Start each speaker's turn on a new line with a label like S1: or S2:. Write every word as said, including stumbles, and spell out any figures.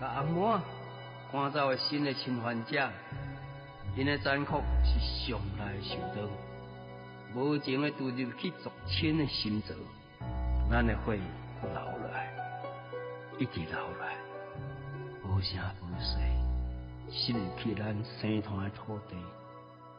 S1: 把红毛赶走的新的侵犯者，因的残酷是上来受到，无情的注入去族亲的心脏，咱的血流落来，一直流落来，无声无息，失去咱生团的土地。